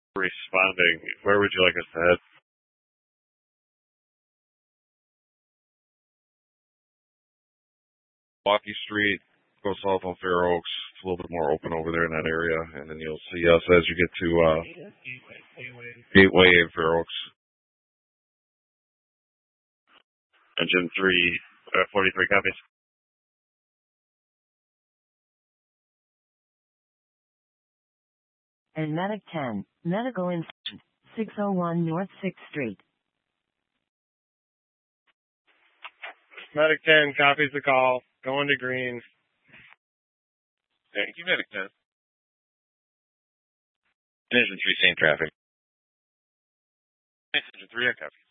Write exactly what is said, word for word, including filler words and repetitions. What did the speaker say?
Responding. Where would you like us to head? Milwaukee Street, go south on Fair Oaks. It's a little bit more open over there in that area, and then you'll see us as you get to uh, Gateway and Fair Oaks. Engine three, uh, forty-three copies. And Medic ten, Medical Incident, six oh one North sixth Street. Medic ten copies the call. Going to green. Thank you, Medic ten. Engine three, same traffic. Engine three, I copy.